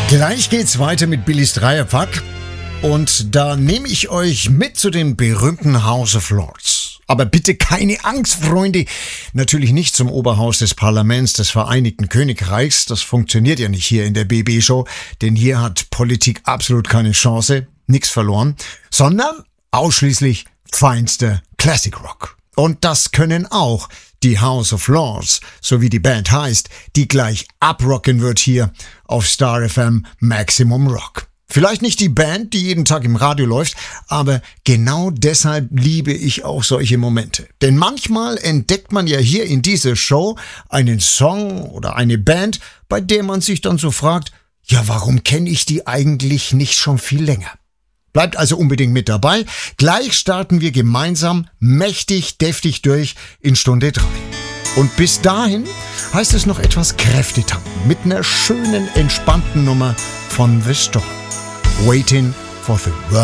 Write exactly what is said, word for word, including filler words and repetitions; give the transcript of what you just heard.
Gleich geht's weiter mit Billys Dreierpack und da nehme ich euch mit zu dem berühmten House of Lords. Aber bitte keine Angst, Freunde. Natürlich nicht zum Oberhaus des Parlaments des Vereinigten Königreichs. Das funktioniert ja nicht hier in der B B-Show, denn hier hat Politik absolut keine Chance, nix verloren, sondern ausschließlich feinster Classic Rock. Und das können auch die House of Lords, so wie die Band heißt, die gleich abrocken wird hier auf Star F M Maximum Rock. Vielleicht nicht die Band, die jeden Tag im Radio läuft, aber genau deshalb liebe ich auch solche Momente. Denn manchmal entdeckt man ja hier in dieser Show einen Song oder eine Band, bei der man sich dann so fragt, ja, warum kenne ich die eigentlich nicht schon viel länger? Bleibt also unbedingt mit dabei. Gleich starten wir gemeinsam mächtig, deftig durch in Stunde drei. Und bis dahin heißt es noch etwas Kräfte tanken mit einer schönen, entspannten Nummer von The Storm. Waiting for the World.